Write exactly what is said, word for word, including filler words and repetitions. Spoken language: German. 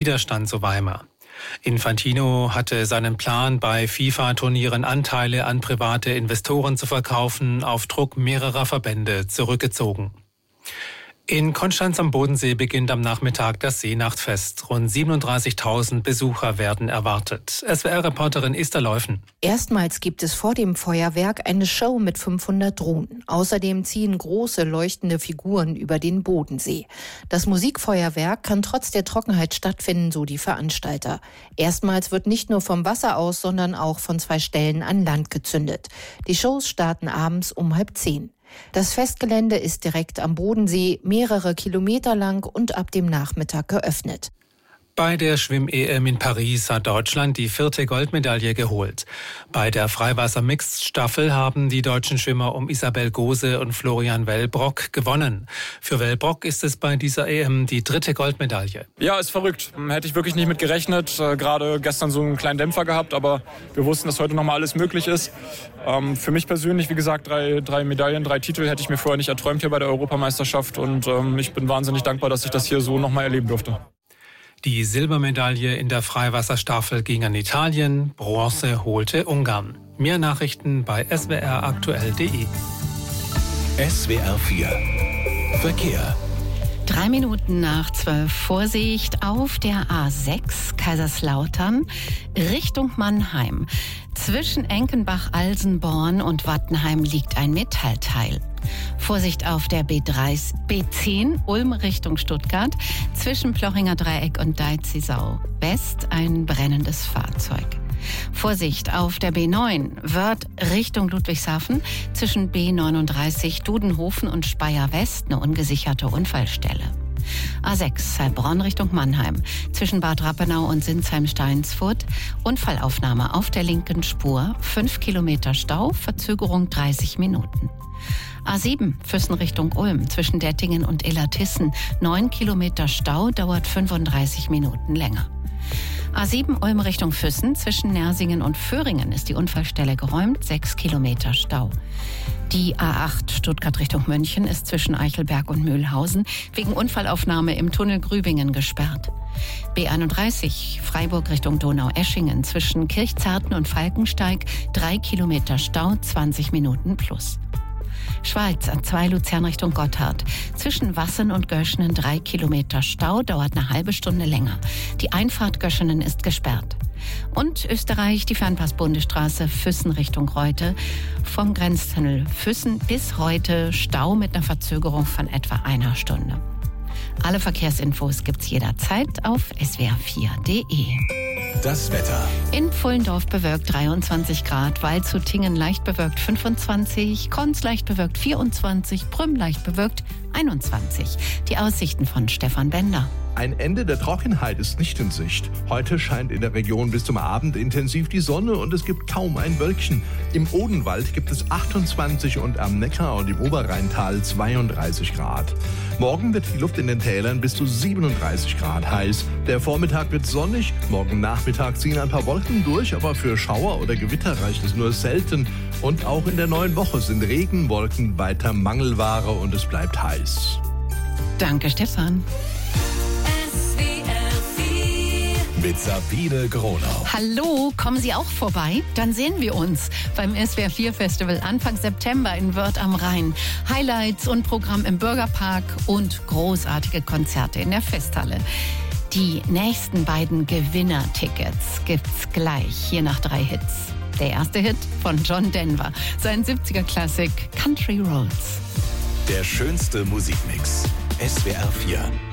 Widerstand zu Weimar. Infantino hatte seinen Plan, bei FIFA-Turnieren Anteile an private Investoren zu verkaufen, auf Druck mehrerer Verbände zurückgezogen. In Konstanz am Bodensee beginnt am Nachmittag das Seenachtfest. Rund siebenunddreißigtausend Besucher werden erwartet. S W R-Reporterin Esther Leufen. Erstmals gibt es vor dem Feuerwerk eine Show mit fünfhundert Drohnen. Außerdem ziehen große leuchtende Figuren über den Bodensee. Das Musikfeuerwerk kann trotz der Trockenheit stattfinden, so die Veranstalter. Erstmals wird nicht nur vom Wasser aus, sondern auch von zwei Stellen an Land gezündet. Die Shows starten abends um halb zehn. Das Festgelände ist direkt am Bodensee, mehrere Kilometer lang und ab dem Nachmittag geöffnet. Bei der Schwimm-E M in Paris hat Deutschland die vierte Goldmedaille geholt. Bei der Freiwasser-Mixed-Staffel haben die deutschen Schwimmer um Isabel Gose und Florian Wellbrock gewonnen. Für Wellbrock ist es bei dieser E M die dritte Goldmedaille. Ja, ist verrückt. Hätte ich wirklich nicht mit gerechnet. Äh, gerade gestern so einen kleinen Dämpfer gehabt, aber wir wussten, dass heute nochmal alles möglich ist. Ähm, für mich persönlich, wie gesagt, drei, drei Medaillen, drei Titel hätte ich mir vorher nicht erträumt hier bei der Europameisterschaft. Und ähm, ich bin wahnsinnig dankbar, dass ich das hier so nochmal erleben durfte. Die Silbermedaille in der Freiwasserstaffel ging an Italien, Bronze holte Ungarn. Mehr Nachrichten bei s w r aktuell punkt d e. S W R vier Verkehr. Drei Minuten nach zwölf. Vorsicht auf der A sechs Kaiserslautern Richtung Mannheim. Zwischen Enkenbach-Alsenborn und Wattenheim liegt ein Metallteil. Vorsicht auf der B zehn Ulm Richtung Stuttgart. Zwischen Plochinger Dreieck und Deizisau West ein brennendes Fahrzeug. Vorsicht auf der B neun Wörth Richtung Ludwigshafen. Zwischen B neununddreißig Dudenhofen und Speyer West eine ungesicherte Unfallstelle. A sechs Heilbronn Richtung Mannheim. Zwischen Bad Rappenau und Sinsheim-Steinsfurt. Unfallaufnahme auf der linken Spur. fünf Kilometer Stau, Verzögerung dreißig Minuten. A sieben Füssen Richtung Ulm. Zwischen Dettingen und Illertissen. neun Kilometer Stau, dauert fünfunddreißig Minuten länger. A sieben Ulm Richtung Füssen. Zwischen Nersingen und Föhringen ist die Unfallstelle geräumt. sechs Kilometer Stau. Die A acht Stuttgart Richtung München ist zwischen Eichelberg und Mühlhausen wegen Unfallaufnahme im Tunnel Grübingen gesperrt. B einunddreißig Freiburg Richtung Donaueschingen zwischen Kirchzarten und Falkensteig. drei Kilometer Stau, zwanzig Minuten plus. Schweiz A zwei Luzern Richtung Gotthard. Zwischen Wassen und Göschenen drei Kilometer Stau, dauert eine halbe Stunde länger. Die Einfahrt Göschenen ist gesperrt. Und Österreich, die Fernpass-Bundesstraße Füssen Richtung Reute. Vom Grenztunnel Füssen bis heute Stau mit einer Verzögerung von etwa einer Stunde. Alle Verkehrsinfos gibt's jederzeit auf s w r vier punkt d e. Das Wetter. In Pfullendorf bewölkt dreiundzwanzig Grad, Waldshutingen leicht bewölkt fünfundzwanzig, Konz leicht bewölkt vierundzwanzig, Prüm leicht bewölkt einundzwanzig. Die Aussichten von Stefan Bender. Ein Ende der Trockenheit ist nicht in Sicht. Heute scheint in der Region bis zum Abend intensiv die Sonne und es gibt kaum ein Wölkchen. Im Odenwald gibt es achtundzwanzig und am Neckar und im Oberrheintal zweiunddreißig Grad. Morgen wird die Luft in den Tälern bis zu siebenunddreißig Grad heiß. Der Vormittag wird sonnig, morgen Nachmittag ziehen ein paar Wolken durch, aber für Schauer oder Gewitter reicht es nur selten. Und auch in der neuen Woche sind Regenwolken weiter Mangelware und es bleibt heiß. Danke, Stefan. Mit Sabine Gronau. Hallo, kommen Sie auch vorbei? Dann sehen wir uns beim S W R vier Festival Anfang September in Wörth am Rhein. Highlights und Programm im Bürgerpark und großartige Konzerte in der Festhalle. Die nächsten beiden Gewinnertickets gibt's gleich hier nach drei Hits. Der erste Hit von John Denver, sein siebziger-Klassik Country Roads. Der schönste Musikmix. S W R vier.